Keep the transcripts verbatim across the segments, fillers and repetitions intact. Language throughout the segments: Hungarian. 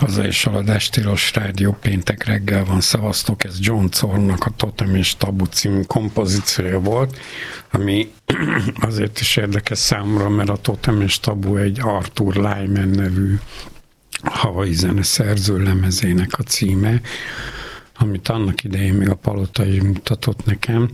Haza és Haladás Tilos Rádió, péntek reggel van, szavaztok, ez John Zornnak a Totem és Tabu című kompozíciója volt, ami azért is érdekes számomra, mert a Totem és Tabu egy Arthur Lyman nevű havai zeneszerző lemezének a címe, amit annak idején még a Palotai mutatott nekem,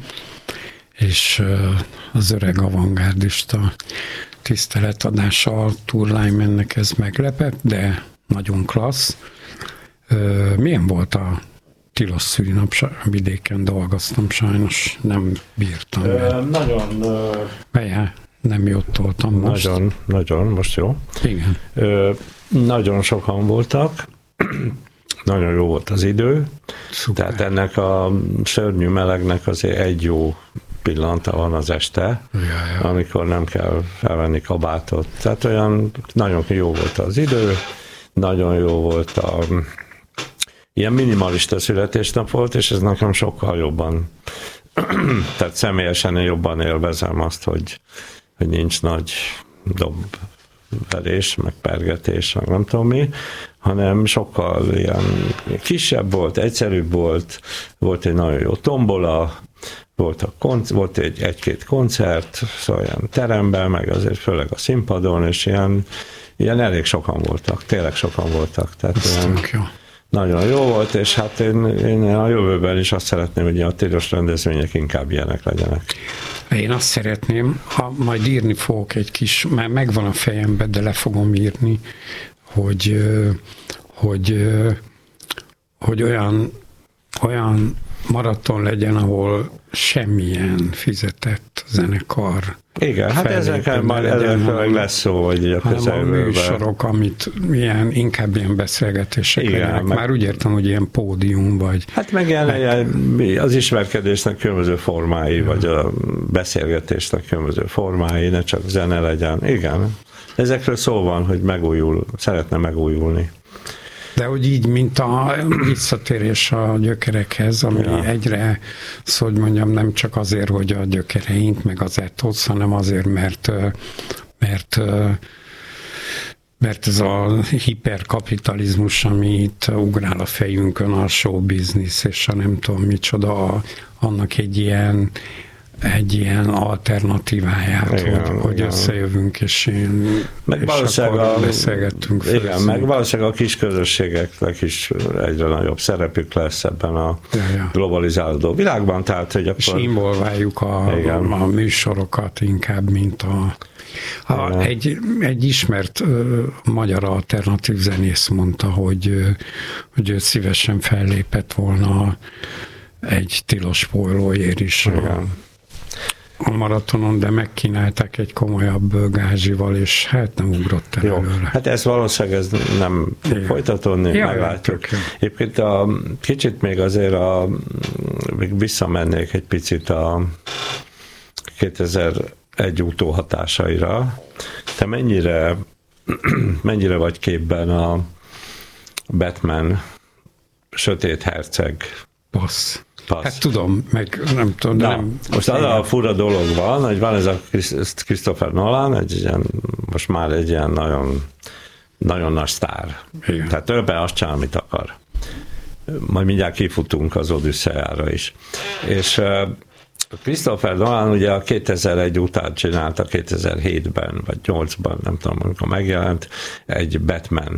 és az öreg avantgárdista tiszteletadása Arthur Lymannek ez meglepett, de nagyon klassz. Milyen volt a tilos szülinap? Vidéken dolgoztam, sajnos nem bírtam. Ö, nagyon... Beje, nem jót voltam most. Nagyon, nagyon, most jó. Igen. Ö, nagyon sokan voltak, nagyon jó volt az idő, Szuper. Tehát ennek a szörnyű melegnek azért egy jó pillanata van az este, ja, ja. amikor nem kell felvenni kabátot. Tehát olyan nagyon jó volt az idő, nagyon jó volt a ilyen minimalista születésnap volt, és ez nekem sokkal jobban, tehát személyesen jobban élvezem azt, hogy, hogy nincs nagy dobverés, meg pergetés, meg nem tudom mi, hanem sokkal ilyen kisebb volt, egyszerűbb volt, volt egy nagyon jó tombola, volt, a konc- volt egy, egy-két koncert, szóval ilyen teremben, meg azért főleg a színpadon, és ilyen, ilyen elég sokan voltak, tényleg sokan voltak. Tehát ilyen, jó. Nagyon jó volt, és hát én, én a jövőben is azt szeretném, hogy a tilos rendezvények inkább ilyenek legyenek. Én azt szeretném, ha majd írni fogok egy kis, már megvan a fejemben, de le fogom írni, hogy, hogy, hogy olyan, olyan maraton legyen, ahol semmilyen fizetett zenekar. Igen, hát ezekkel már ezekkel lesz szó, hogy a közelből. A műsorok, amit ilyen, inkább ilyen beszélgetések igen, legyenek. meg, már úgy értem, hogy ilyen pódium, vagy... Hát meg ilyen, meg, az ismerkedésnek különböző formái, ja. vagy a beszélgetésnek különböző formái, ne csak zene legyen. Igen, ezekről szó van, hogy megújul, szeretne megújulni. De hogy így, mint a visszatérés a gyökerekhez, ami ja. egyre, szóval hogy mondjam, nem csak azért, hogy a gyökereink, meg az etosz, hanem azért, mert, mert, mert ez a hiperkapitalizmus, ami itt ugrál a fejünkön, a show business, és a nem tudom micsoda, annak egy ilyen egy ilyen alternatíváját, igen, hogy, hogy összejövünk, és, én, meg és akkor beszélgettünk. Igen, főszünk. Meg valószínűleg a kis közösségeknek is egyre nagyobb szerepük lesz ebben a ja, ja. globalizálódó világban, tehát, hogy akkor... És involváljuk a, a, a műsorokat inkább, mint a... a egy, egy ismert uh, magyar alternatív zenész mondta, hogy, uh, hogy ő szívesen fellépett volna egy tilos pólóért is. Igen. A maratonon, de megkínálták egy komolyabb gázsival, és hát nem ugrott el jó, előle. Hát ez valószínűleg ez nem fog folytatódni, ja, meglátjuk. Egyébként a, kicsit még azért a, még visszamennék egy picit a kétezer-egy utóhatásaira. Te mennyire, mennyire vagy képben a Batman Sötét Herceg? Passz. Passz. Hát tudom, meg nem tudom. Na, nem, most az a fura dolog van, hogy van ez a Christopher Nolan, egy ilyen, most már egy ilyen nagyon, nagyon nagy sztár. Igen. Tehát többen azt csinál, amit akar. Majd mindjárt kifutunk az Odüsszeára is. És Christopher Nolan ugye a kétezer-egy után csinálta, kétezer-hétben vagy nyolcban, nem tudom, amikor megjelent, egy Batman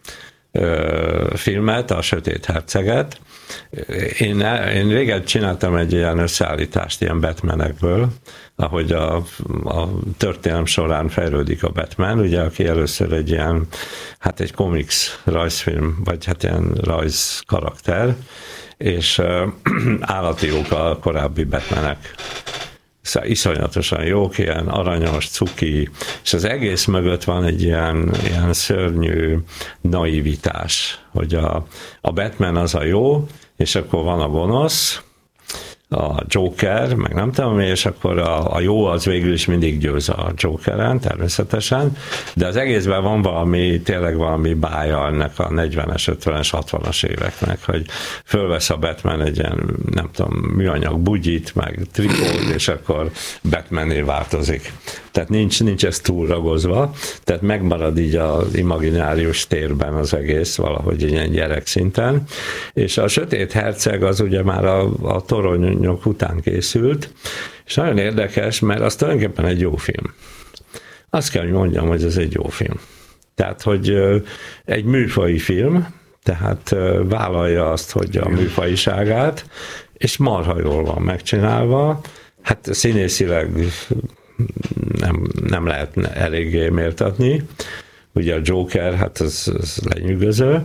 filmet, a Sötét Herceget. Én, én régen csináltam egy ilyen összeállítást ilyen Batmanekből, ahogy a, a történelem során fejlődik a Batman, ugye, aki először egy ilyen, hát egy komiks rajzfilm, vagy hát ilyen rajz karakter, és uh, állati jók a korábbi Batmanek. Szóval iszonyatosan jók, ilyen aranyos, cuki, és az egész mögött van egy ilyen, ilyen szörnyű naivitás, hogy a, a Batman az a jó, és akkor van a gonosz, a Joker, meg nem tudom mi, és akkor a, a jó az végül is mindig győz a Jokeren, természetesen, de az egészben van valami, tényleg valami bája ennek a negyvenes, ötvenes, hatvanas éveknek, hogy fölvesz a Batman egy ilyen, nem tudom, műanyag bugyit, meg trikót, és akkor Batmané változik. Tehát nincs, nincs ez túl ragozva, tehát megmarad így az imaginárius térben az egész valahogy ilyen gyerekszinten. És a Sötét herceg az ugye már a, a toronyok után készült, és nagyon érdekes, mert az tulajdonképpen egy jó film. Azt kell, hogy mondjam, hogy ez egy jó film. Tehát, hogy egy műfaji film, tehát vállalja azt, hogy a műfajiságát, és marha jól van megcsinálva. Hát színészileg nem, nem lehet eléggé méltatni. Ugye a Joker, hát az, az lenyűgöző.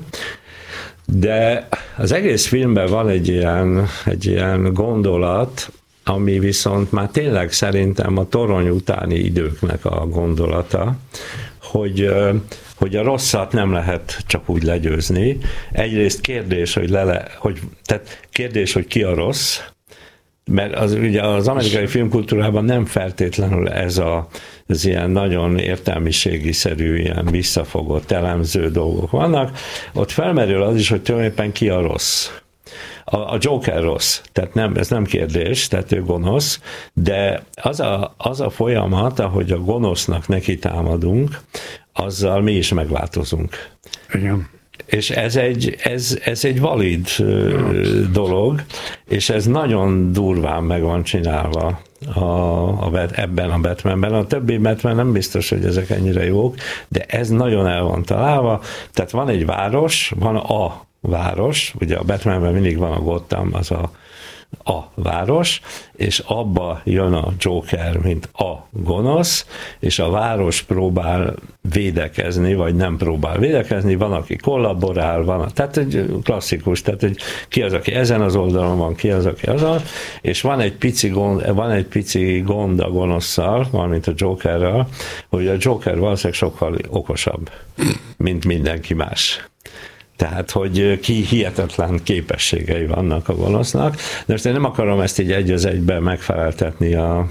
De az egész filmben van egy ilyen, egy ilyen gondolat, ami viszont már tényleg szerintem a torony utáni időknek a gondolata, hogy, hogy a rosszat nem lehet csak úgy legyőzni. Egyrészt kérdés, hogy, lele, hogy, tehát kérdés, hogy ki a rossz, mert az, ugye az amerikai filmkultúrában nem feltétlenül ez a, az ilyen nagyon értelmiségi-szerű, ilyen visszafogott, elemző dolgok vannak. Ott felmerül az is, hogy tulajdonképpen ki a rossz. A, a Joker rossz, tehát nem, ez nem kérdés, tehát ő gonosz, de az a, az a folyamat, ahogy a gonosznak neki támadunk, azzal mi is megváltozunk. Igen. És ez egy, ez, ez egy valid dolog, és ez nagyon durván meg van csinálva a, a, ebben a Batmanben. A többi Batman nem biztos, hogy ezek ennyire jók, de ez nagyon el van találva. Tehát van egy város, van a város, ugye a Batmanben mindig van a Gotham, az a, a város, és abba jön a Joker, mint a gonosz, és a város próbál védekezni, vagy nem próbál védekezni, van, aki kollaborál, van, tehát egy klasszikus, tehát hogy ki az, aki ezen az oldalon van, ki az, aki azon, és van egy pici gond, van egy pici gond a gonoszszal, valamint a Jokerrel, hogy a Joker valószínűleg sokkal okosabb, mint mindenki más. Tehát, hogy ki hihetetlen képességei vannak a gonosznak. De most én nem akarom ezt így egy az egyben megfeleltetni a,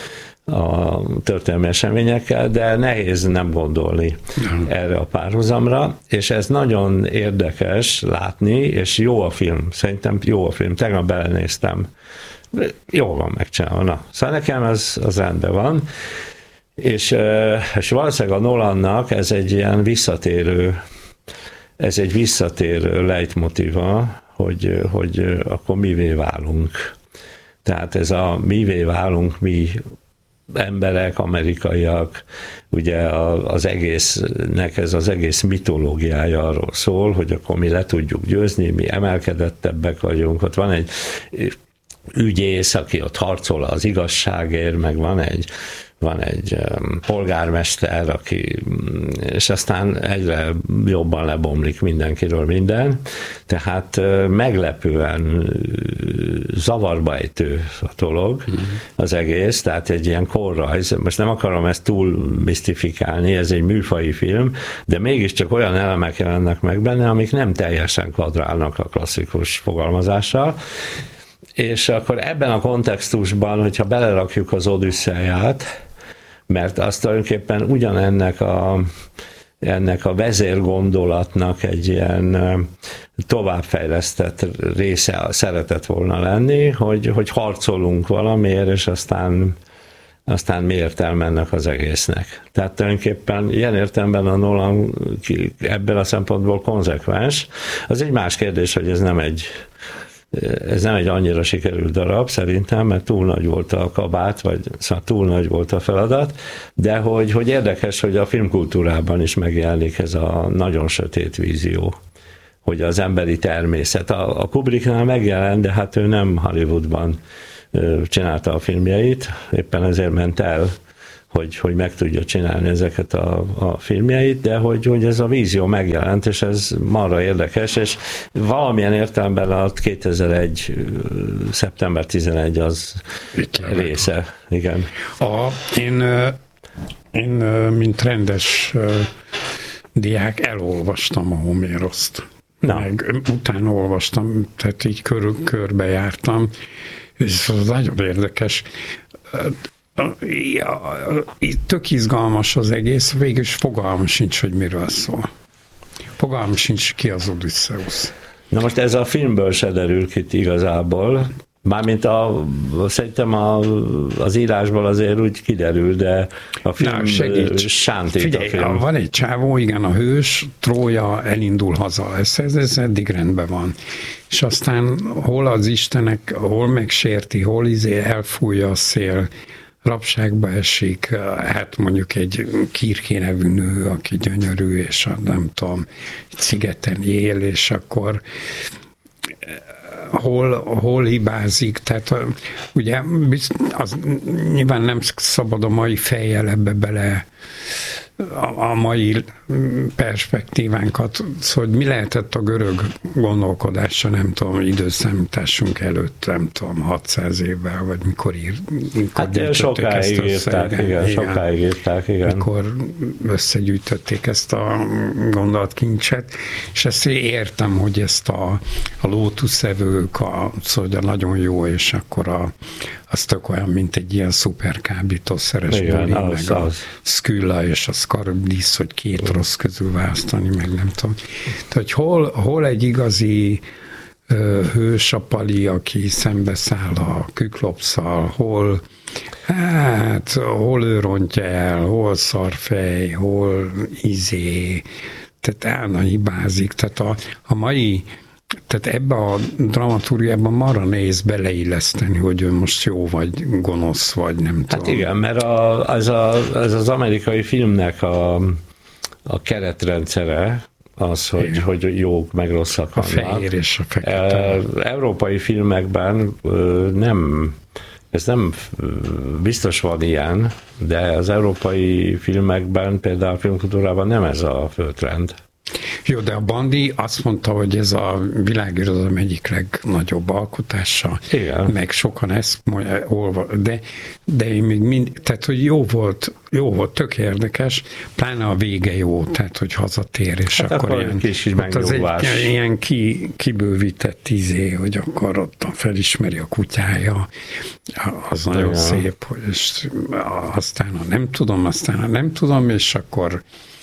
a történelmi eseményekkel, de nehéz nem gondolni nem. erre a párhuzamra, és ez nagyon érdekes látni, és jó a film. Szerintem jó a film. Tegnap belenéztem. Jól van megcsinálva. Na, szóval nekem az, az rendben van. És, és valószínűleg a Nolannak ez egy ilyen visszatérő Ez egy visszatérő lejtmotíva, hogy, hogy akkor mivé válunk. Tehát ez a mivé válunk mi emberek, amerikaiak, ugye az egésznek ez az egész mitológiája arról szól, hogy akkor mi le tudjuk győzni, mi emelkedettebbek vagyunk. Ott van egy ügyész, aki ott harcol az igazságért, meg van egy van egy um, polgármester, aki, és aztán egyre jobban lebomlik mindenkiről minden, tehát uh, meglepően uh, zavarba ejtő a dolog mm-hmm. az egész, tehát egy ilyen korrajz, most nem akarom ezt túl misztifikálni, ez egy műfaji film, de mégiscsak olyan elemek jelennek meg benne, amik nem teljesen kvadrálnak a klasszikus fogalmazással, és akkor ebben a kontextusban, hogyha belerakjuk az Odüsszeiát, mert azt tulajdonképpen ugyanennek a, ennek a vezérgondolatnak egy ilyen továbbfejlesztett része szeretett volna lenni, hogy, hogy harcolunk valamiért, és aztán, aztán mi értelme ennek az egésznek. Tehát tulajdonképpen ilyen értelemben a Nolan ebben a szempontból konzekvens. Az egy más kérdés, hogy ez nem egy Ez nem egy annyira sikerült darab szerintem, mert túl nagy volt a kabát, vagy szóval túl nagy volt a feladat, de hogy, hogy érdekes, hogy a filmkultúrában is megjelenik ez a nagyon sötét vízió, hogy az emberi természet. A, a Kubricknál megjelent, de hát ő nem Hollywoodban csinálta a filmjeit, éppen ezért ment el, hogy, hogy meg tudja csinálni ezeket a, a filmjeit, de hogy, hogy ez a vízió megjelent, és ez marra érdekes, és valamilyen értelemben a kétezer-egy. szeptember tizenegy az része. Igen. A, én, én, mint rendes diák elolvastam a Homéroszt. Na. Meg utána olvastam, tehát így kör, körbe jártam, és ez nagyon érdekes. Ja, tök izgalmas az egész, végülis fogalmam sincs, hogy miről szól. Fogalmam sincs, ki az Odüsszeusz. Na most ez a filmből se derül ki igazából, Mármint a, szerintem a, az írásból azért úgy kiderül, de a film sántít. Figyelj, a film. Van egy csávó, igen, a hős, Trója elindul haza, ez, ez, ez eddig rendben van. És aztán hol az Istenek, hol megsérti, hol izé elfújja a szél, rabságba esik, hát mondjuk egy Kirké nevű nő, aki gyönyörű, és a, nem tudom, egy szigeten él, és akkor hol, hol hibázik, tehát ugye az, nyilván nem szabad a mai fejjel ebbe bele a, a mai perspektívánkat, szóval mi lehetett a görög gondolkodása, nem tudom, időszámításunk előtt, nem tudom, hatszáz évvel, vagy mikor ír, mikor hát sokáig írták, igen, igen, sokáig írták, igen. Mikor összegyűjtötték ezt a gondolatkincset, és ezt értem, hogy ezt a, a lótuszevők, a, szóval nagyon jó, és akkor a, az tök olyan, mint egy ilyen szuper kábítószeres buli, meg az. A Skylla és a Charybdis, hogy két rossz közül választani, meg nem tudom. Tehát, hogy hol, hol egy igazi ö, hős a Pali, aki szembeszáll a Küklopsszal, hol hát, hol ő rontja el, hol szarfej, hol izé, tehát állna hibázik. Tehát a, a mai Tehát ebbe a dramaturgiában marra nehéz beleilleszteni, hogy ő most jó vagy gonosz, vagy nem hát tudom. Hát igen, mert a, az, a, az az amerikai filmnek a, a keretrendszere az, hogy, hogy jók meg rosszak vannak. A fehér és a fekete. Európai filmekben nem, ez nem biztos van ilyen, de az európai filmekben, például a filmkultúrában nem ez a fő trend. Jó, de a Bandi azt mondta, hogy ez a világirodalom egyik legnagyobb alkotása, igen. Meg sokan ezt olva, de, de én még mind, tehát, hogy jó volt, jó volt, tök érdekes, pláne a vége jó, tehát, hogy hazatér, és hát akkor, akkor ilyen, kis az egy ilyen ki, kibővített izé, hogy akkor ott felismeri a kutyája, az nagyon igen. Szép, és aztán a nem tudom, aztán a nem tudom, és akkor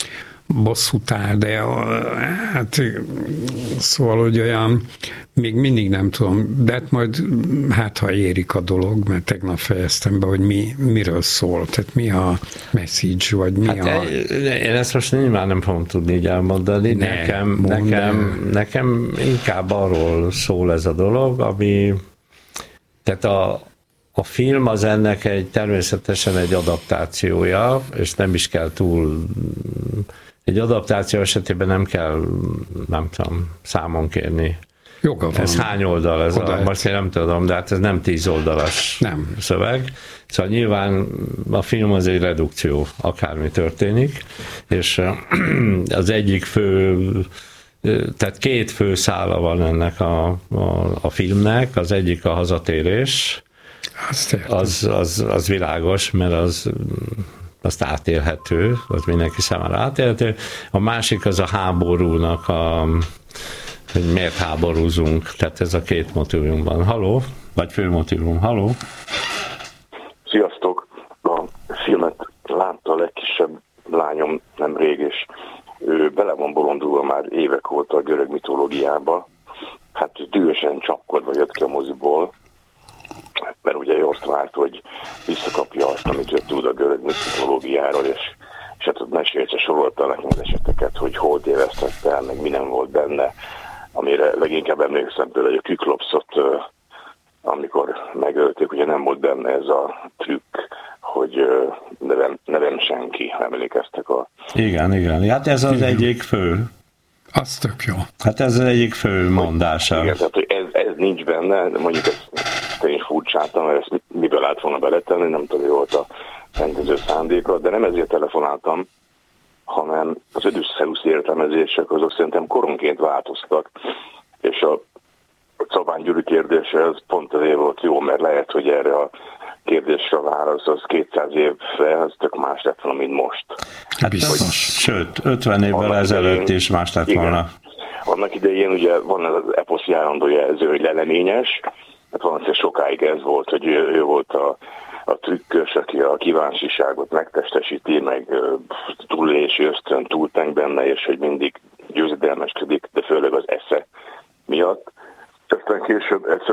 bosszút áll, de hát szóval, hogy olyan még mindig nem tudom, de hát majd hát, ha érik a dolog, mert tegnap fejeztem be, hogy mi, miről szól, tehát mi a message, vagy mi hát a... Én ezt most nyilván nem fogom tudni így elmondani, ne, nekem, nekem, nekem inkább arról szól ez a dolog, ami tehát a A film az ennek egy természetesen egy adaptációja, és nem is kell túl... Egy adaptáció esetében nem kell, nem tudom, számon kérni. Joga van. Ez hány oldal? Ez a, most én nem tudom, de hát ez nem tíz oldalas nem. Szöveg. Szóval nyilván a film az egy redukció, akármi történik, és az egyik fő, tehát két fő szála van ennek a, a, a filmnek, az egyik a hazatérés, az, az, az világos, mert az azt átélhető, az mindenki számára átélhető. A másik az a háborúnak, a, hogy miért háborúzunk, tehát ez a két motívum van. Haló? Vagy fő motívum. Haló? Sziasztok! A filmet látta a legkisebb lányom nemrég, és ő bele van bolondulva már évek óta a görög mitológiába. Hát dühösen csapkodva jött ki a moziból, mert ugye ő azt várt, hogy visszakapja azt, amit ő tud a görög mitológiáról, és, és hát ott mesélce sorolta nekem az eseteket, hogy hol tévesztett el, meg mi nem volt benne, amire leginkább emlékszem például, hogy a Küklopszot, amikor megölték, ugye nem volt benne ez a trükk, hogy nevem, nevem senki, ha emlékeztek a... Igen, igen, hát ez az igen. Egyik fő. Az tök jó. Hát ez az egyik fő mondása. Igen, tehát hogy ez, ez nincs benne, de mondjuk ezt, ezt én is furcsáltam, mert ezt miből lehet volna beletenni, nem tudom, hogy volt a rendező szándéka, de nem ezért telefonáltam, hanem az Odüsszeusz értelmezések azok szerintem koronként változtak, és a Czabán Gyuri kérdése az pont azért volt jó, mert lehet, hogy erre a kérdésre a válasz az kétszáz évre, az tök más lett volna, mint most. Hát biztos. Sőt, ötven évvel ezelőtt is más lett igen. volna. Annak idején ugye van az eposzi állandó jelző, hogy leleményes, hát valószínűleg sokáig ez volt, hogy ő, ő volt a, a trükkös, aki a kíváncsiságot megtestesíti, meg túlélési ösztön túlteng benne, és hogy mindig győzedelmeskedik, de főleg az esze miatt. Aztán később egyszer olvastam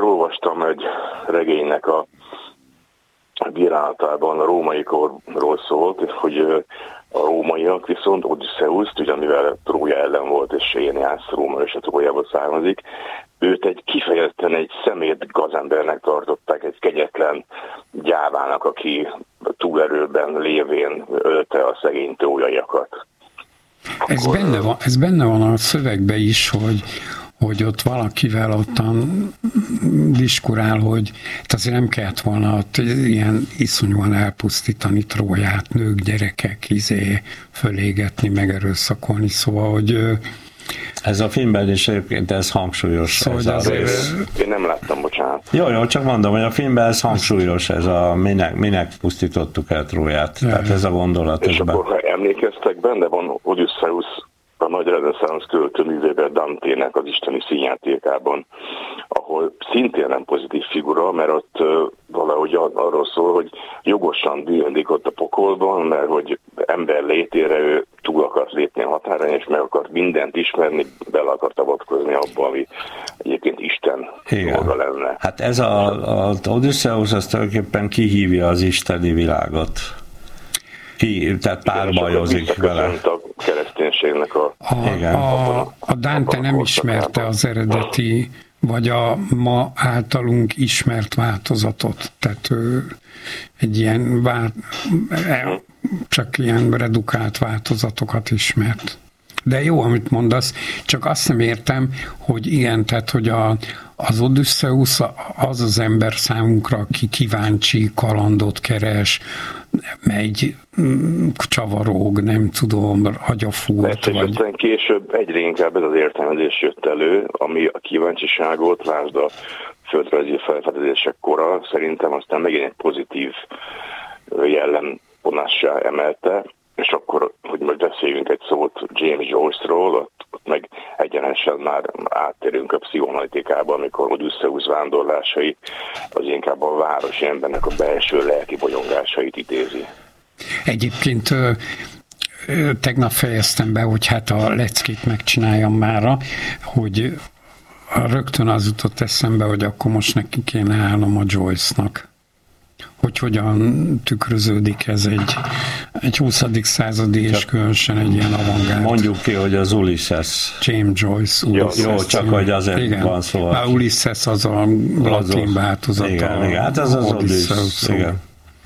olvastam egy regénynek a bírálatában, a római korról szólt, hogy a rómaiak viszont Odüsszeuszt, ugye mivel Trója ellen volt, és Éneász Róma és a Trójából származik, őt egy kifejezetten egy szemét gazembernek tartották, egy kegyetlen gyávának, aki túlerőben lévén ölte a szegény trójaiakat. Ez benne van, ez benne van a szövegben is, hogy, hogy ott valakivel ottan diskurál, hogy azért nem kellett volna ott ilyen iszonyúan elpusztítani Tróját, nők, gyerekek, izé, fölégetni, megerőszakolni, szóval, hogy ez a filmben is egyébként ez hangsúlyos. Szóval ez a rész. Én nem láttam, bocsánat. Jó, jó, csak mondom, hogy a filmben ez hangsúlyos, ez a minek, minek pusztítottuk el Tróját. Ja, tehát ez a gondolat. És akkor, ha emlékeztek, benne van Odysseus a nagy reneszánsz költőművében Dantének az isteni színjátékában, ahol szintén nem pozitív figura, mert ott valahogy arról szól, hogy jogosan bűndik ott a pokolban, mert hogy ember létére ő túl akart lépni a határon, és meg akart mindent ismerni, bele akart avatkozni abba, ami egyébként Isten dolga lenne. Hát ez a, a Odysseus az tulajdonképpen kihívja az isteni világot. Ki, tehát párbajozik vele. A kereszténységnek a... A, a, a Dante nem ismerte az eredeti, vagy a ma általunk ismert változatot. Tehát ő egy ilyen vál, csak ilyen redukált változatokat ismert. De jó, amit mondasz, csak azt nem értem, hogy igen, tehát, hogy a, az Odysseus az az ember számunkra, aki kíváncsi, kalandot keres, megy, csavaróg, nem tudom, agyafúrt. Persze, vagy... aztán később egyre inkább ez az értelmezés jött elő, ami a kíváncsiságot, lásd a földrajzi felfedezések kora, szerintem aztán megint egy pozitív jellemvonássá emelte, és akkor, hogy most beszéljünk egy szót James Joyce-ról, ott, ott meg egyenesen már áttérünk a pszichoanalitikába, amikor Odysseus vándorlásai az inkább a városi embernek a belső lelki bolyongásait idézi. Egyébként tegnap fejeztem be, hogy hát a leckét megcsináljam mára, hogy rögtön az jutott eszembe, hogy akkor most neki kéne állnom a Joyce-nak. Hogy hogyan tükröződik ez egy, egy huszadik századi és különösen egy ilyen avantgárd. Mondjuk ki, hogy az Ulysses. James Joyce. Ulysses. Jó, csak hogy azért igen. Van szó. A Ulysses az a latin változata. Igen, igen, hát az az Odysseus. Igen.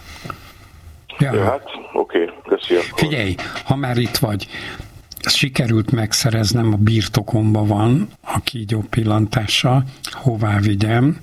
Ja. Ja, hát oké, okay, köszönöm. Figyelj, ha már itt vagy, sikerült megszereznem, a birtokomba van a kígyó pillantással, hová vigyem,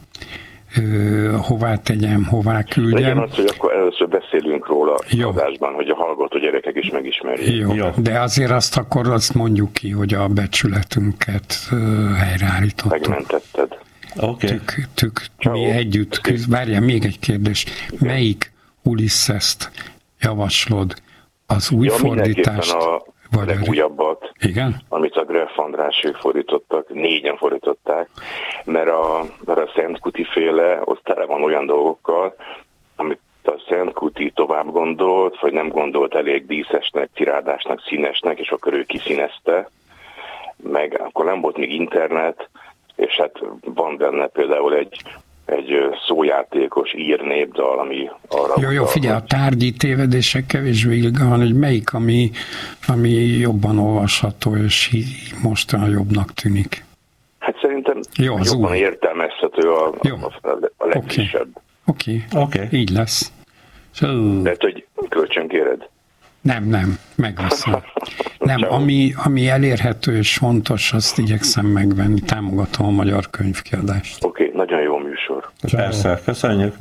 hová tegyem, hová küldjem. Legyen az, hogy akkor először beszélünk róla adásban, hogy a hallgató gyerekek is megismerjék. Jó. Jó, de azért azt akkor azt mondjuk ki, hogy a becsületünket helyreállítottuk. Megmentetted. Okay. Tük, tük, mi együtt, okay. Várjál, még egy kérdés. Igen. Melyik Ulyssest javaslod? Az új ja, fordítást? A vagy legújabbat, igen? amit a Greff Andrásék fordítottak, négyen fordították, mert a, mert a Szent Kuti féle, ott tele van olyan dolgokkal, amit a Szent Kuti tovább gondolt, vagy nem gondolt elég díszesnek, tirádásnak, színesnek, és akkor ő kiszínezte, meg akkor nem volt még internet, és hát van benne például egy egy szójátékos ír népdal, ami arra... Jó, jó, figyelj, a tárgyi tévedések kevésbé van, hogy melyik, ami, ami jobban olvasható, és mostanában jobbnak tűnik. Hát szerintem jó, jobban új. értelmezhető a, a, a legfrissebb. Oké, okay. okay. okay. Így lesz. So... Tehát, hogy kölcsönkéred? Nem, nem, megveszem. Nem, ami, ami elérhető és fontos, azt igyekszem megvenni. Támogatom a magyar könyvkiadást. Oké, okay, nagyon jó műsor. Persze, köszönjük.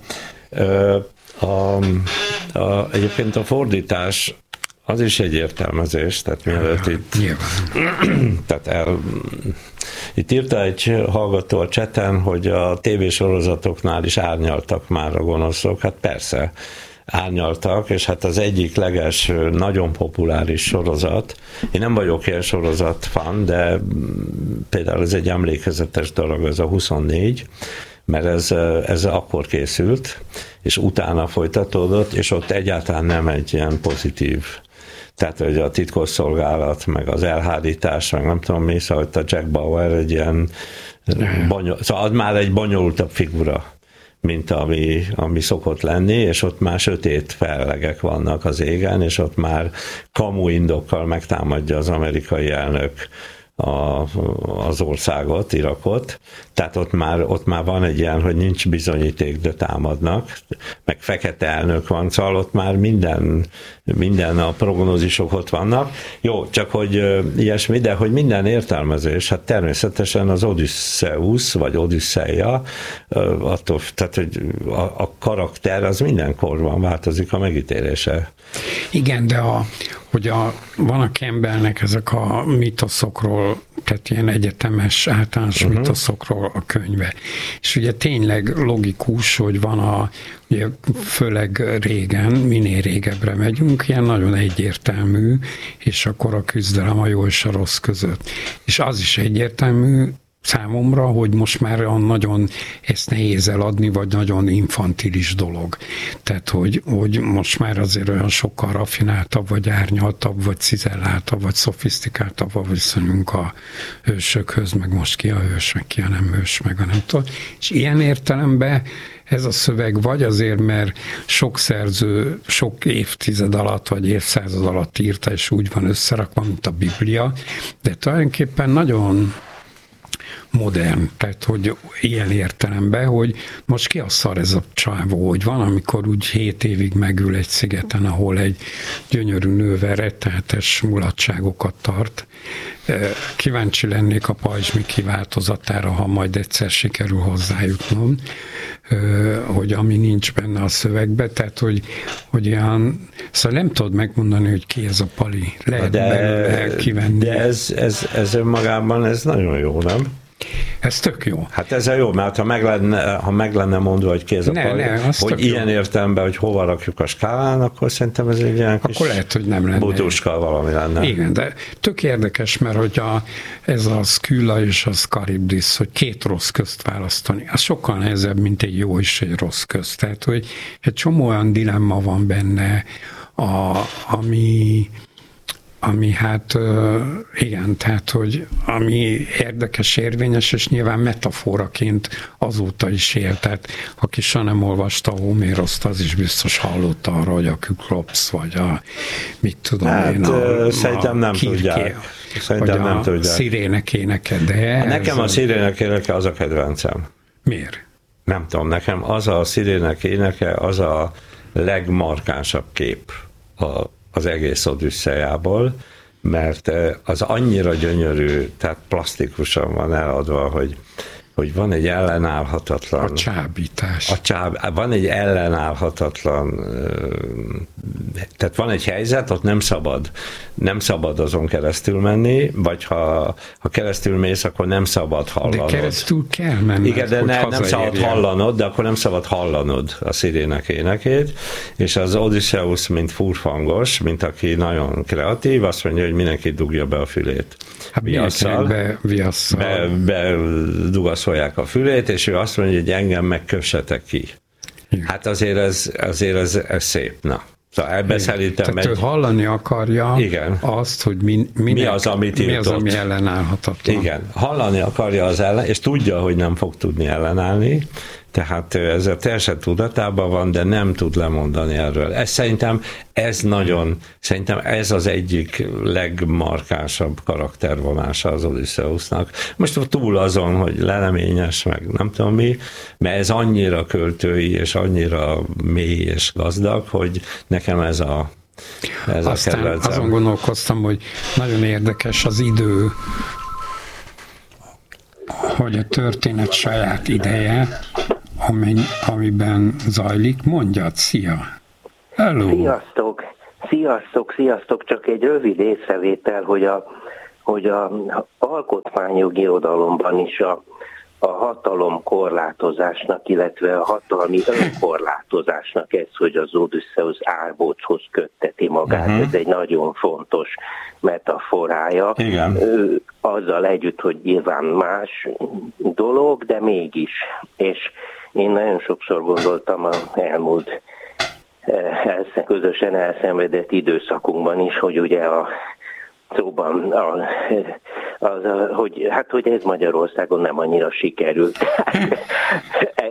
A, a, egyébként a fordítás az is egy értelmezés, tehát mielőtt itt, tehát el, itt írta egy hallgató a cseten, hogy a tévésorozatoknál is árnyaltak már a gonoszok. Hát persze, árnyaltak, és hát az egyik legelső, nagyon populáris sorozat, én nem vagyok ilyen sorozat fan, de például ez egy emlékezetes dolog, ez a huszonnégy, mert ez, ez akkor készült, és utána folytatódott, és ott egyáltalán nem egy ilyen pozitív, tehát hogy a titkosszolgálat, meg az elhárítás, meg nem tudom mi, szóval a Jack Bauer egy ilyen bonyol, szóval az már egy bonyolultabb figura. mint ami, ami szokott lenni, és ott már sötét fellegek vannak az égen, és ott már kamu indokkal megtámadja az amerikai elnök a, az országot, Irakot, tehát ott már, ott már van egy ilyen, hogy nincs bizonyíték, de támadnak, meg fekete elnök van, szóval ott már minden, minden a prognózisok ott vannak. Jó, csak hogy ilyesmi, de hogy minden értelmezés, hát természetesen az Odysseus, vagy Odüsszeia, attól, tehát hogy a, a karakter az mindenkorban változik a megítélése. Igen, de a, hogy a, van a Campbellnek ezek a mitoszokról, tehát ilyen egyetemes általános uh-huh. mitoszokról a könyve. És ugye tényleg logikus, hogy van a, ugye főleg régen, minél régebbre megyünk, ilyen nagyon egyértelmű, és akkor a küzdelem a jó és a rossz között. És az is egyértelmű számomra, hogy most már olyan nagyon ezt nehéz eladni, vagy nagyon infantilis dolog. Tehát, hogy, hogy most már azért olyan sokkal raffináltabb, vagy árnyaltabb, vagy cizelláltabb, vagy szofisztikáltabb a viszonyunk a hősökhöz, meg most ki a hős, meg ki a nem hős, meg a nem tudom. És ilyen értelemben ez a szöveg vagy azért, mert sok szerző sok évtized alatt, vagy évszázad alatt írta, és úgy van összerakva, mint a Biblia, de tulajdonképpen nagyon modern, tehát hogy ilyen értelemben, hogy most ki a szar ez a csávó, hogy van, amikor úgy hét évig megül egy szigeten, ahol egy gyönyörű nővel rettenetes mulatságokat tart. Kíváncsi lennék a pajzsmi kiváltozatára, ha majd egyszer sikerül hozzájutnom, hogy ami nincs benne a szövegbe, tehát hogy, hogy ilyen, szóval nem tudod megmondani, hogy ki ez a Pali. Lehet de, belőle kivenni. De ez, ez, ez önmagában ez nagyon jó, nem? Ez tök jó. Hát ez a jó, mert ha meg lenne, ha meg lenne mondva, hogy ki ez a ne, Pali, ne, hogy ilyen jó. Értelemben, hogy hova rakjuk a skálán, akkor szerintem ez egy ilyen kis akkor lehet, hogy nem lenne. Buduska valami lenne. Igen, de tök érdekes, mert hogy a, ez a Skylla és a Charybdis, hogy két rossz közt választani, az sokkal nehezebb, mint egy jó és egy rossz közt. Tehát, hogy egy csomó olyan dilemma van benne, a, ami ami hát igen, tehát, hogy ami érdekes, érvényes, és nyilván metaforaként azóta is él. Tehát aki soha nem olvasta Homéroszt, az is biztos hallotta arra, hogy a Küklops, vagy a mit tudom hát, én, a, szerintem nem Kirké, tudják. Szerintem nem tudják. A szirének éneke, de... Nekem a szirének éneke az a kedvencem. Miért? Nem tudom, nekem az a szirének éneke, az a legmarkánsabb kép a az egész Odüsszeiából, mert az annyira gyönyörű, tehát plastikusan van eladva, hogy, hogy van egy ellenállhatatlan... A csábítás. A csáb, van egy ellenállhatatlan... Tehát van egy helyzet, ott nem szabad, nem szabad azon keresztül menni, vagy ha, ha keresztül mész, akkor nem szabad hallanod. De keresztül kell menni. Igen, de ne, nem szabad hallanod, de akkor nem szabad hallanod a szirének énekét, és az Odysseus, mint furfangos, mint aki nagyon kreatív, azt mondja, hogy mindenki dugja be a fülét. Hát viasszal, be, viasszal. Be, be dugaszolják a fülét, és ő azt mondja, hogy engem megkössetek ki. Igen. Hát azért ez, azért ez, ez szép, na. Szóval ebbe szerintem Tehát egy... ő hallani akarja igen. azt, hogy mi, minek, mi az, amit mi az, ami ellenállhatatlan. Igen, hallani akarja az ellen, és tudja, hogy nem fog tudni ellenállni, tehát ezzel teljesen tudatában van, de nem tud lemondani erről. Ez szerintem ez nagyon, szerintem ez az egyik legmarkánsabb karaktervonása az Odysseusnak. Most túl azon, hogy leleményes, meg nem tudom mi, mert ez annyira költői, és annyira mély és gazdag, hogy nekem ez a ez Aztán a kedvencem. Azon gondolkoztam, hogy nagyon érdekes az idő, hogy a történet saját ideje, amiben zajlik. Mondjad, szia! Hello! Sziasztok! Sziasztok, sziasztok! Csak egy rövid észrevétel, hogy a, hogy a alkotmányjogi irodalomban is a, a hatalom korlátozásnak, illetve a hatalmi önkorlátozásnak ez, hogy az Odysseus árbóchoz kötteti magát, uh-huh. ez egy nagyon fontos metaforája. Igen. Azzal együtt, hogy nyilván más dolog, de mégis. És én nagyon sokszor gondoltam az elmúlt elszem, közösen elszenvedett időszakunkban is, hogy ugye a szóban, a, az, a, hogy, hát hogy ez Magyarországon nem annyira sikerült.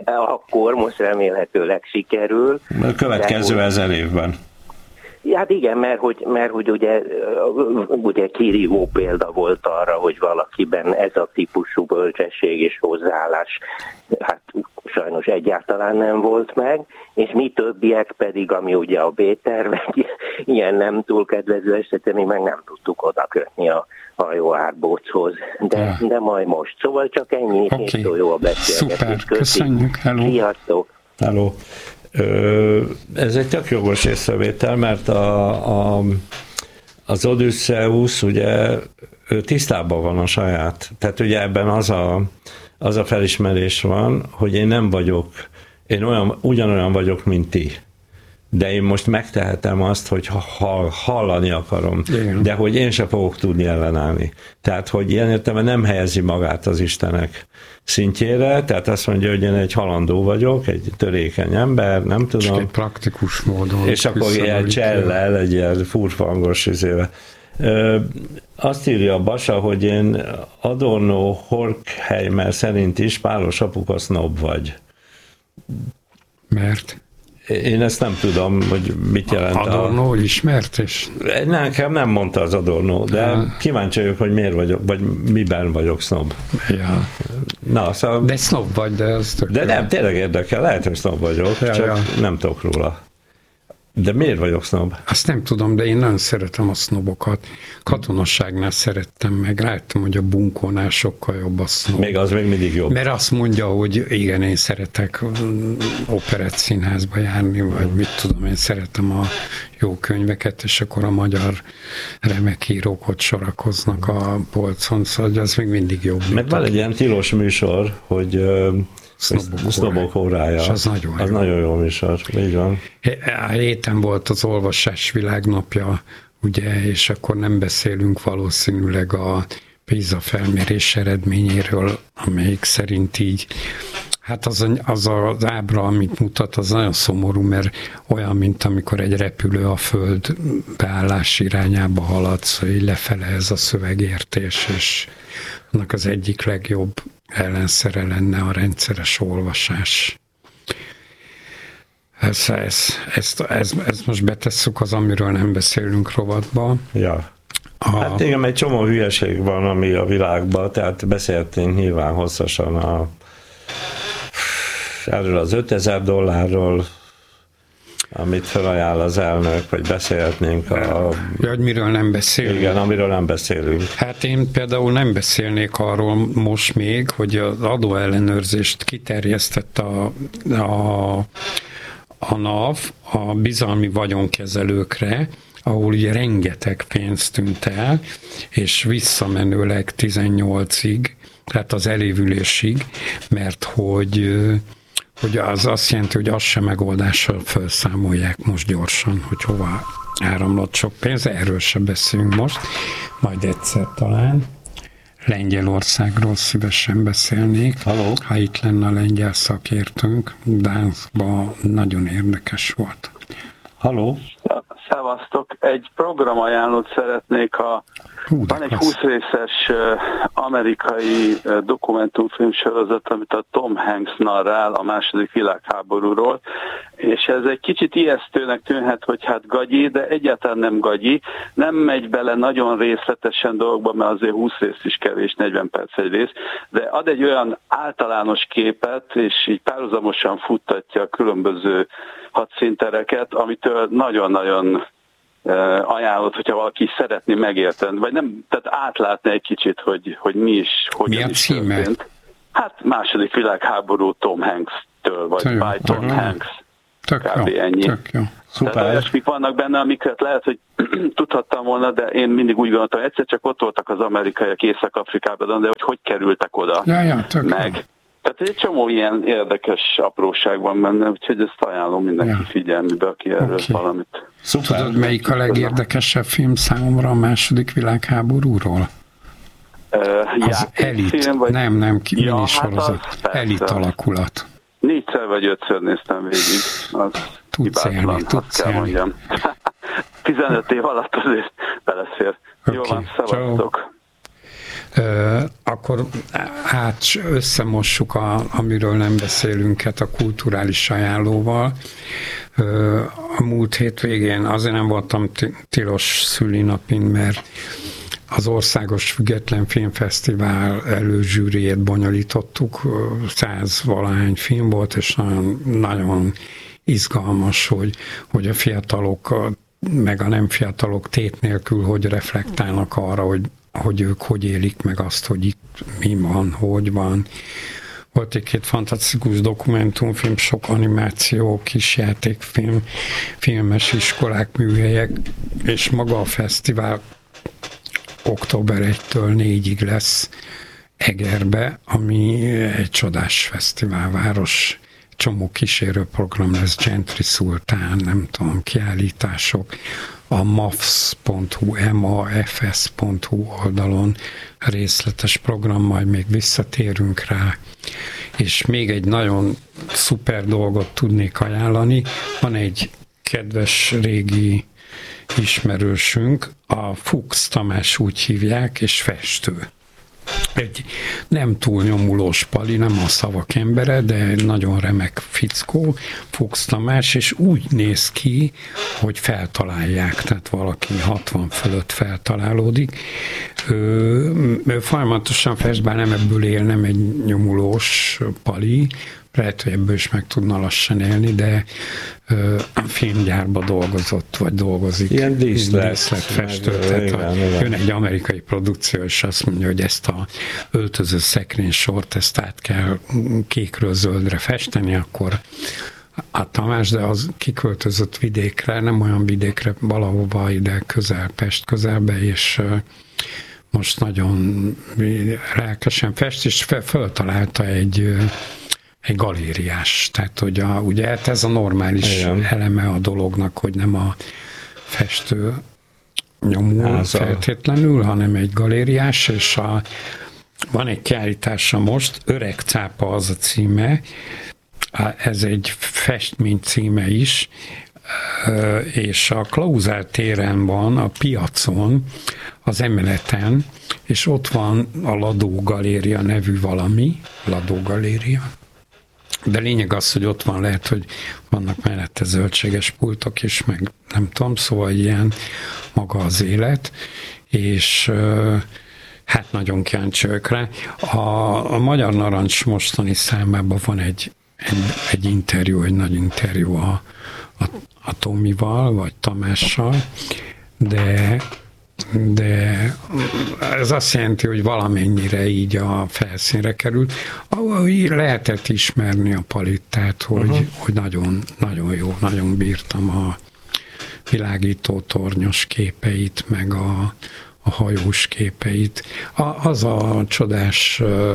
akkor, most remélhetőleg sikerül. A következő hogy, ezer évben. Hát igen, mert hogy, mert hogy ugye, ugye kirívó példa volt arra, hogy valakiben ez a típusú bölcsesség és hozzáállás hát sajnos egyáltalán nem volt meg, és mi többiek pedig, ami ugye a B-tervek, ilyen nem túl kedvező esetben, mi meg nem tudtuk oda kötni a hajóárbóchoz, de, de majd most. Szóval csak ennyi, okay. És jó a beszélgetés. Szuper, köszönjük, hello. Sziasztok. Hello. Ez egy tök jogos észrevétel, mert a, a, az Odysseus ugye tisztában van a saját, tehát ugye ebben az a, az a felismerés van, hogy én nem vagyok, én olyan, ugyanolyan vagyok, mint ti. De én most megtehetem azt, hogy ha hallani akarom, igen. De hogy én se fogok tudni ellenállni. Tehát, hogy ilyen értelemben nem helyezi magát az Istenek szintjére, tehát azt mondja, hogy én egy halandó vagyok, egy törékeny ember, nem tudom. És egy praktikus módon. És akkor ilyen csellel, egy ilyen furfangos izével. Azt írja a Basa, hogy én Adorno Horkheimer szerint is pálos apuka sznob vagy. Mert? Én ezt nem tudom, hogy mit jelent. Adorno a... ismert és... Nekem nem mondta az Adorno, de ja. Kíváncsi vagyok, hogy miért vagyok, vagy miben vagyok sznob. Ja. Na, szóval... De sznob vagy, de az tök De jó. Nem, tényleg érdekel, lehet, hogy sznob vagyok, ja, csak ja. Nem tudok róla. De miért vagyok sznob? Azt nem tudom, de én nagyon szeretem a sznobokat. Katonasságnál szerettem meg, láttam, hogy a bunkónál sokkal jobb a sznob. Még az még mindig jobb. Mert azt mondja, hogy igen, én szeretek operett színházba járni, vagy mit tudom, én szeretem a jó könyveket, és akkor a magyar remek írók ott sorakoznak a polcon, szóval az még mindig jobb. Mert van egy ilyen tilos műsor, hogy Sznobok órája. És az nagyon az jó. nagyon jó műsor, így van. A héten volt az olvasás világnapja, ugye, és akkor nem beszélünk valószínűleg a PISA felmérés eredményéről, amelyik szerint így, hát az, az az ábra, amit mutat, az nagyon szomorú, mert olyan, mint amikor egy repülő a föld beállás irányába halad, szóval így lefele ez a szövegértés, és annak az egyik legjobb ellenszere lenne a rendszeres olvasás. Ezt, ezt, ezt, ezt, ezt most betesszük az, amiről nem beszélünk rovatba. Ja. A... Hát igen, egy csomó hülyeség van, ami a világban, tehát beszéltünk nyilván hosszasan a, erről az ötezer dollárról, amit felajánl az elnök, vagy beszélhetnénk a... Ja, hogy miről nem beszélünk. Igen, amiről nem beszélünk. Hát én például nem beszélnék arról most még, hogy az adóellenőrzést kiterjesztett a, a, a NAV a bizalmi vagyonkezelőkre, ahol ugye rengeteg pénz tűnt el, és visszamenőleg tizennyolcig, tehát az elévülésig, mert hogy hogy az azt jelenti, hogy az sem megoldással felszámolják most gyorsan, hogy hova áramlott sok pénz, erről sem beszélünk most, majd egyszer talán. Lengyelországról szívesen beszélnék, Halló. Ha itt lenne a lengyel szakértőnk, Gdanskban nagyon érdekes volt. Halló? Szevasztok! Egy programajánlót szeretnék a Hú, Van egy klassz. húsz részes uh, amerikai uh, dokumentumfilm sorozat, amit a Tom Hanks narrál a második világháborúról, és ez egy kicsit ijesztőnek tűnhet, hogy hát gagyi, de egyáltalán nem gagyi. Nem megy bele nagyon részletesen dolgokba, mert azért húsz rész is kevés, negyven perc egy rész, de ad egy olyan általános képet, és így párhuzamosan futtatja a különböző hadszíntereket, amitől nagyon-nagyon ajánlott, hogyha valaki szeretné megérteni, vagy nem, tehát átlátni egy kicsit, hogy, hogy mi is, hogyan is történt. Hát második világháború Tom Hanks-től, vagy Tök by Tom jó. Hanks. Tök kb. jó, Ennyi. tök jó. Szuper. Tehát olyasmik vannak benne, amiket lehet, hogy tudhattam volna, de én mindig úgy gondoltam, egyszer csak ott voltak az amerikaiak Észak-Afrikában, de hogy hogy kerültek oda Ja, ja, tök meg. jó. Tehát egy csomó ilyen érdekes apróság van benne, úgyhogy ezt ajánlom mindenki Ja. figyelmébe, aki erről Oké. valamit. Szuper. Tudod, melyik a legérdekesebb film számomra a második világháborúról? Uh, Az Elit. film, vagy... Nem, nem, ki, Ja, minisorozat. hát az persze. Elit alakulat. Négyszer vagy ötször néztem végig. Az Tudsz hibátlan, élni, tudsz azt kell élni. mondjam. tizenöt év alatt azért beleszér. Okay. Jó van, szevasztok. Uh, akkor át összemossuk, a, amiről nem beszélünket, a kulturális ajánlóval. A múlt hétvégén azért nem voltam tilos szülinapin, mert az Országos Független Filmfesztivál előzsűriét bonyolítottuk, száz valahány film volt, és nagyon, nagyon izgalmas, hogy, hogy a fiatalok, meg a nem fiatalok tét nélkül, hogy reflektálnak arra, hogy, hogy ők hogy élik meg azt, hogy itt mi van, hogy van. Volt egy két fantasztikus dokumentumfilm, sok animáció, kisjátékfilm, filmes iskolák, műhelyek, és maga a fesztivál október elsejétől négyig lesz Egerbe, ami egy csodás fesztiválváros, csomó kísérőprogram lesz, Gentry Szultán, nem tudom, kiállítások, a mafs pont hu, em a ef es pont hu oldalon részletes program, majd még visszatérünk rá. És még egy nagyon szuper dolgot tudnék ajánlani, van egy kedves régi ismerősünk, a Fuchs Tamás úgy hívják, és festő. Egy nem túl nyomulós pali, nem a szavak embere, de nagyon remek fickó, Fuchs Tamás, és úgy néz ki, hogy feltalálják, tehát valaki hatvan fölött feltalálódik. Ő, ő folyamatosan fest, bár nem ebből él, nem egy nyomulós pali, lehet, hogy ebből is meg tudna lassan élni, de ö, a filmgyárba dolgozott, vagy dolgozik. Ilyen díszlet. díszletfestő. Tehát a, jön egy amerikai produkció, és azt mondja, hogy ezt a öltöző szekrénysort, ezt át kell kékről zöldre festeni, akkor a Tamás, de az kiköltözött vidékre, nem olyan vidékre, valahova ide közel, Pest közelbe, és ö, most nagyon lelkesen fest, és föltalálta egy egy galériás, tehát hogy a, ugye ez a normális igen. eleme a dolognak, hogy nem a festő nyomul Háza. feltétlenül, hanem egy galériás, és a, van egy kiállítása most, Öreg cápa az a címe, ez egy festmény címe is, és a Klauzál téren van, a piacon, az emeleten, és ott van a Ladó Galéria nevű valami, Ladó Galéria, de lényeg az, hogy ott van, lehet, hogy vannak mellette zöldséges pultok is, meg nem tudom, szóval ilyen maga az élet, és hát nagyon kíváncsi vagyok rá. A, a Magyar Narancs mostani számában van egy, egy, egy interjú, egy nagy interjú a, a, a Tomival, vagy Tamással, de de ez azt jelenti, hogy valamennyire így a felszínre került. Ahol lehetett ismerni a palit, tehát hogy, uh-huh. hogy nagyon, nagyon jó, nagyon bírtam a világító tornyos képeit, meg a, a hajós képeit. A, az a csodás uh,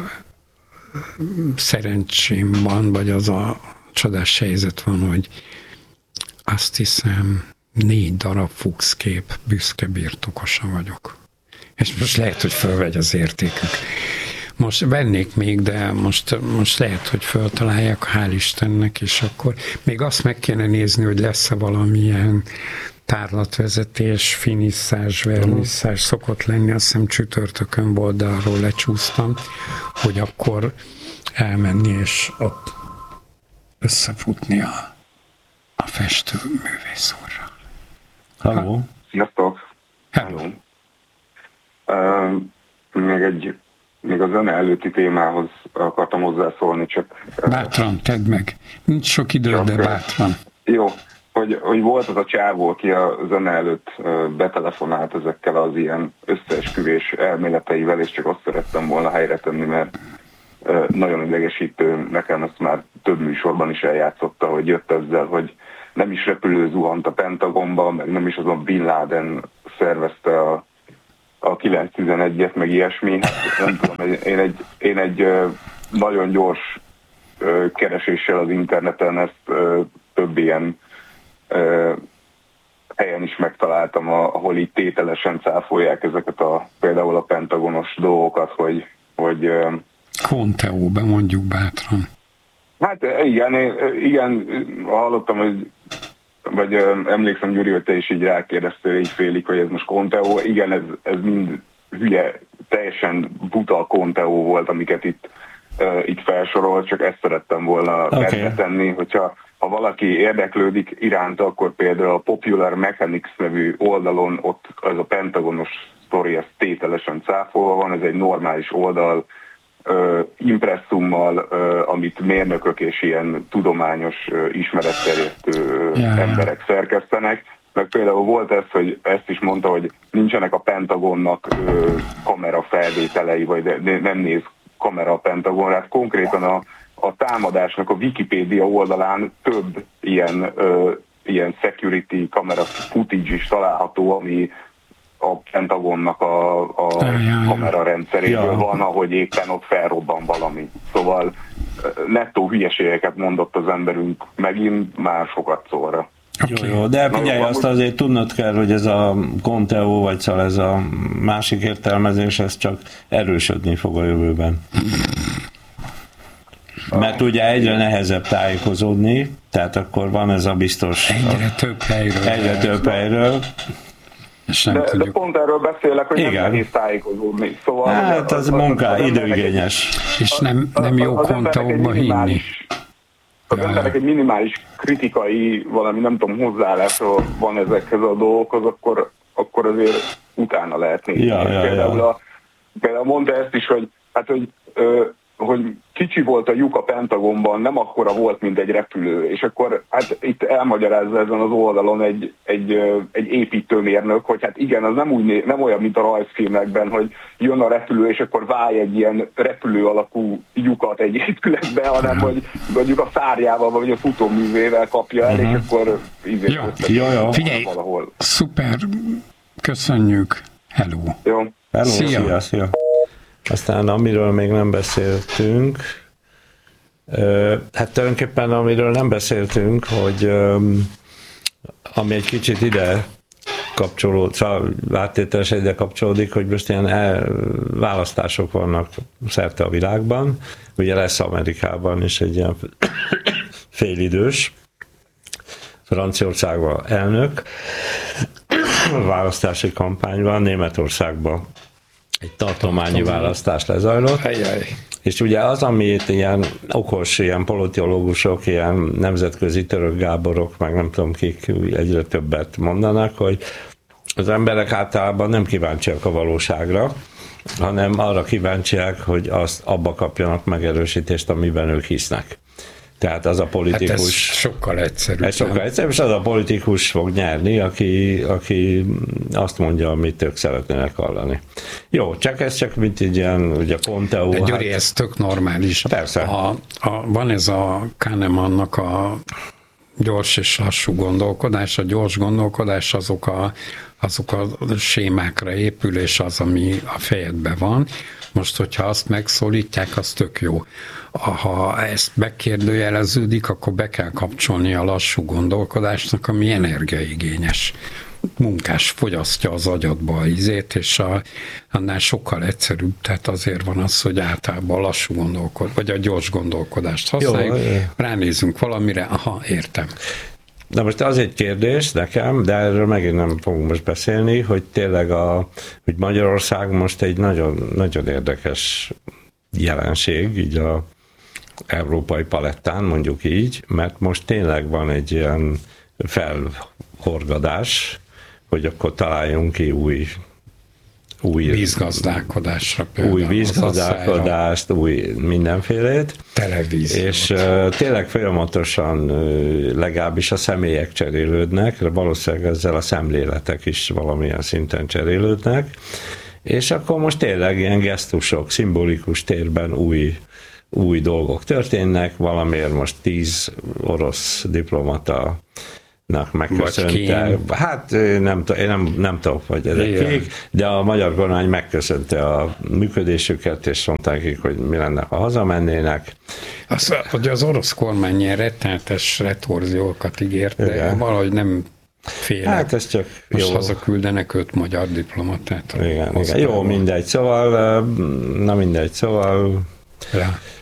szerencsém van, vagy az a csodás helyzet van, hogy azt hiszem, négy darab Fuchs kép, büszke birtokosa vagyok. És most lehet, hogy fölvegy az értékük. Most vennék még, de most, most lehet, hogy föltalálják, hál' Istennek, és akkor még azt meg kéne nézni, hogy lesz-e valamilyen tárlatvezetés, finisszázs, vernisszázs szokott lenni, azt hiszem csütörtökön volt, de arról lecsúsztam, hogy akkor elmenni, és ott összefutni a, a festő művész úrra. Halló. Sziasztok. Hello. Uh, még egy, még a zene előtti témához akartam hozzászólni, csak... Bátran, tedd meg. Nincs sok idő, de bátran. Jó, hogy, hogy volt az a csávó, aki a zene előtt betelefonált ezekkel az ilyen összeesküvés elméleteivel, és csak azt szerettem volna helyre tenni, mert nagyon idegesítő, nekem ezt már több műsorban is eljátszotta, hogy jött ezzel, hogy nem is repülő zuhant a Pentagonba, meg nem is azon Bin Laden szervezte a, a kilenc tizenegyet, meg ilyesmi. Hát, nem tudom, én egy, én egy nagyon gyors kereséssel az interneten ezt több ilyen helyen is megtaláltam, ahol így tételesen cáfolják ezeket a például a pentagonos dolgokat, hogy... hogy Conteóbe mondjuk bátran. Hát igen, igen, hallottam, hogy vagy emlékszem, Gyuri, hogy te is így rákérdeztél így félig, hogy ez most Conteo. Igen, ez, ez mind hülye teljesen buta konteó volt, amiket itt, uh, itt felsorolt, csak ezt szerettem volna okay. tenni, hogyha ha valaki érdeklődik iránta, akkor például a Popular Mechanics nevű oldalon ott az a pentagonos sztori, ez tételesen cáfolva van, ez egy normális oldal, uh, impresszummal, uh, amit mérnökök és ilyen tudományos uh, ismeretterjesztő uh, yeah. emberek szerkesztenek. Meg például volt ez, hogy ezt is mondta, hogy nincsenek a Pentagonnak uh, kamerafelvételei, vagy de, de nem néz kamera a Pentagonra. Hát konkrétan a, a támadásnak a Wikipédia oldalán több ilyen, uh, ilyen security kamera footage is található, ami a Pentagonnak a, a kamerarendszeréből ja. van, ahogy éppen ott felrobban valami. Szóval nettó hülyeségeket mondott az emberünk megint már sokat szóra. Okay. Jó, jó, de figyelj, azt úgy... azért tudnod kell, hogy ez a Conteo, vagy szóval ez a másik értelmezés, ez csak erősödni fog a jövőben. Mert ugye egyre nehezebb tájékozódni, tehát akkor van ez a biztos... Egyre több helyről. Egyre több helyről. És nem de, de pont erről beszélek, hogy igen. nem nehéz tájékozódni. Szóval hát az, az, az munka az időigényes. És nem, nem jó Conteóba hinni. Az ja, emberek egy minimális kritikai, valami nem tudom, hozzáállásról van ezekhez a dolgokhoz, akkor, akkor azért utána lehet nézni. Ja, ja, például, ja. A, például mondta ezt is, hogy, hát, hogy, ö, hogy kicsi volt a lyuk a Pentagonban, nem akkora volt, mint egy repülő, és akkor hát itt elmagyarázza ezen az oldalon egy, egy, egy építőmérnök, hogy hát igen, az nem, úgy, nem olyan, mint a rajzfilmekben, hogy jön a repülő, és akkor válj egy ilyen repülő alakú lyukat egy épületbe, hanem hogy mondjuk a szárjával, vagy a futóművével kapja el, uh-huh. és akkor így ja, ja, ja. Figyelj, valahol. Szuper, köszönjük, hello. Jó. Hello, szia. Szia, szia. Aztán amiről még nem beszéltünk, hát tulajdonképpen amiről nem beszéltünk, hogy ami egy kicsit ide kapcsolódik, szóval áttételesen ide kapcsolódik, hogy most ilyen el, választások vannak szerte a világban, ugye lesz Amerikában is egy ilyen félidős, Franciaországban elnök, választási kampány van, Németországban egy tartományi választás lezajlott, Ajaj. és ugye az, amit ilyen okos, ilyen politológusok, ilyen nemzetközi Török Gáborok, meg nem tudom kik egyre többet mondanak, hogy az emberek általában nem kíváncsiak a valóságra, hanem arra kíváncsiak, hogy azt abba kapjanak megerősítést, amiben ők hisznek. Tehát az a politikus... Hát ez sokkal egyszerűbb. Ez sokkal egyszerűbb, és az a politikus fog nyerni, aki, aki azt mondja, amit ők szeretnének hallani. Jó, csak ez csak mint egy ilyen, ugye Conteo... De Gyuri, hát... ez tök normális. Persze. A, a, van ez a Kahnemannak a gyors és lassú gondolkodás. A gyors gondolkodás azok a, azok a sémákra épül, és az, ami a fejedben van. Most, hogyha azt megszólítják, az tök jó. Ha ezt megkérdőjeleződik, akkor be kell kapcsolni a lassú gondolkodásnak, ami energiaigényes. Munkás fogyasztja az agyadba a izét, és a, annál sokkal egyszerűbb, tehát azért van az, hogy általában a lassú gondolkodás, vagy a gyors gondolkodást használjuk. Jó, ránézünk valamire, aha, értem. Na most az egy kérdés nekem, de erről megint nem fogunk most beszélni, hogy tényleg a, hogy Magyarország most egy nagyon, nagyon érdekes jelenség, így a európai palettán, mondjuk így, mert most tényleg van egy ilyen felhorgadás, hogy akkor találjunk ki új új vízgazdálkodásra például. Új vízgazdálkodást, új mindenfélét. Televíziót. És uh, tényleg folyamatosan uh, legalábbis a személyek cserélődnek, valószínűleg ezzel a szemléletek is valamilyen szinten cserélődnek, és akkor most tényleg ilyen gesztusok, szimbolikus térben új új dolgok történnek, valamiért most tíz orosz diplomata megköszönte. Hát nem, én nem, nem tudom, hogy ezek kik, de a magyar kormány megköszönte a működésüket, és mondták nekik, hogy mi lenne, ha hazamennének. Az, hogy az orosz kormány ilyen rettenetes retorziókat ígért, de igen. valahogy nem félek. Hát ez csak most jó. hazaküldenek öt magyar diplomatát. Igen, igen. Jó, mindegy. Szóval, na mindegy, szóval ja.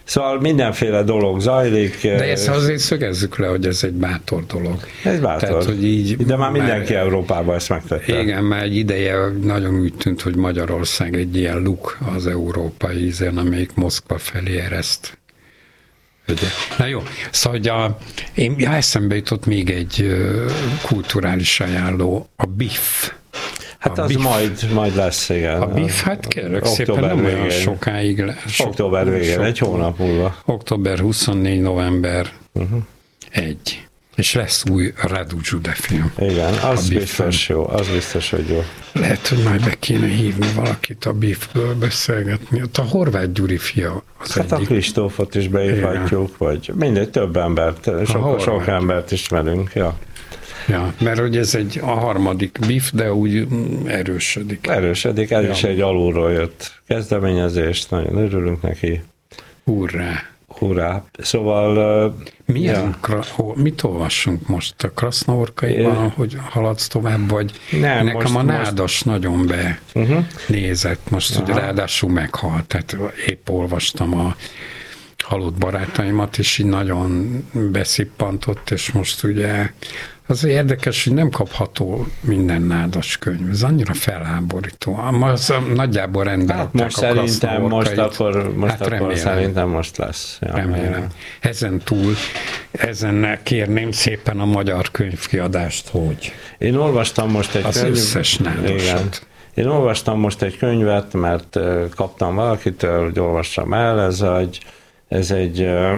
Szóval mindenféle dolog zajlik. De ezt azért szögezzük le, hogy ez egy bátor dolog. Ez bátor. Tehát, hogy így de már mindenki már, Európában ezt megtette. Igen, már egy ideje nagyon úgy tűnt, hogy Magyarország egy ilyen luk az európai ízen, amelyik Moszkva felé ereszt. Ugye? Na jó, szóval a, én ja, eszembe jutott még egy uh, kulturális ajánló, a biff. Hát a az biff. majd, majd lesz, igen. A biff, hát kérlek szépen, nem olyan sokáig lesz. Október végén, egy hónap múlva. Október huszonnégy, november uh-huh. egy. És lesz új Radu Jude film. Igen, az biztos jó, az biztos, hogy jó. Lehet, hogy majd be kéne hívni valakit a Biffből beszélgetni. Ott a Horváth Gyuri fia az hát egyik. A Kristófot is beívhatjuk, vagy mindegy, több embert, sok, sok embert ismerünk. Ja. Ja, mert hogy ez egy a harmadik Biff, de úgy erősödik. Erősödik, ez ja. is egy alulról jött kezdeményezés, nagyon örülünk neki. Hurrá! Hurrá! Szóval... Milyen, ja. kra, mit olvassunk most? A Krasznaorkaiban, é. hogy haladsz tovább, vagy nem, nekem most, a nádas most... nagyon benézett, uh-huh. most hogy ráadásul meghalt, tehát épp olvastam a halott barátaimat, és így nagyon beszippantott, és most ugye az érdekes, hogy nem kapható minden nádas könyv. Ez annyira felháborító. Az nagyjából rendben hát most szerintem most akkor, most hát akkor szerintem most lesz. Ja, remélem. Ezen túl, ezen kérném szépen a magyar könyvkiadást, hogy én olvastam most egy az könyv... összes nádasat. Én olvastam most egy könyvet, mert kaptam valakitől, hogy olvassam el, ez egy, ez egy,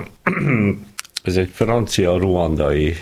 ez egy francia-ruandai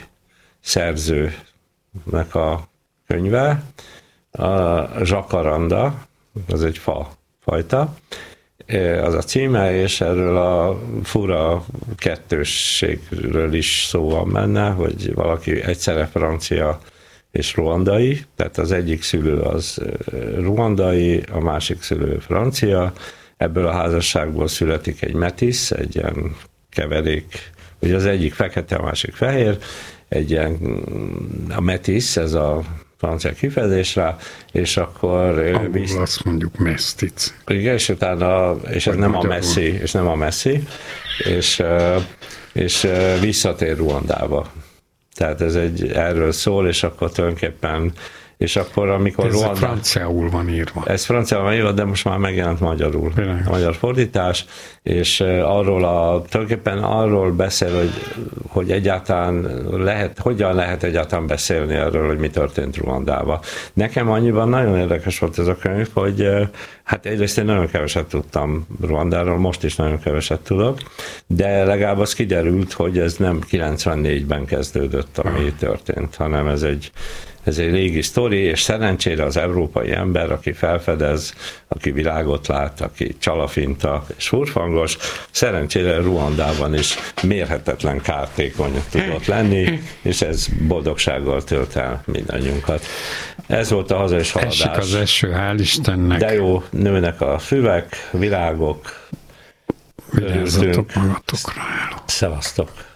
szerzőnek a könyve, a Jacaranda, az egy fa fajta, az a címe, és erről a fura kettősségről is szó van benne, hogy valaki egyszerre francia és ruandai, tehát az egyik szülő az ruandai, a másik szülő francia, ebből a házasságból születik egy metisz, egy ilyen keverék, ugye az egyik fekete, a másik fehér, egy ilyen, a metisz, ez a francia kifejezésre, és akkor... Angol azt mondjuk mesztic. Igen, és utána, és ez nem a messzi, és nem a messzi, és, és visszatér Ruandába. Tehát ez egy, erről szól, és akkor tulajdonképpen, és akkor amikor ez Ruanda... franciául van írva. Ez franciául van írva, de most már megjelent magyarul. Bilányos. A magyar fordítás, és arról a, tulajdonképpen arról beszél, hogy, hogy egyáltalán lehet, hogyan lehet egyáltalán beszélni erről, hogy mi történt Ruandában. Nekem annyiban nagyon érdekes volt ez a könyv, hogy hát egyrészt én nagyon keveset tudtam Ruandáról, most is nagyon keveset tudok, de legalább az kiderült, hogy ez nem kilencvennégyben kezdődött, ami történt, hanem ez egy Ez egy régi sztori, és szerencsére az európai ember, aki felfedez, aki világot lát, aki csalafinta és furfangos, szerencsére Ruandában is mérhetetlen kártékony tudott lenni, és ez boldogsággal tölt el mindannyiunkat. Ez volt a hazai haladás. Esik az eső, hál' Istennek. De jó, nőnek a füvek, virágok. Vigyázzatok magatokra, el. Szevasztok.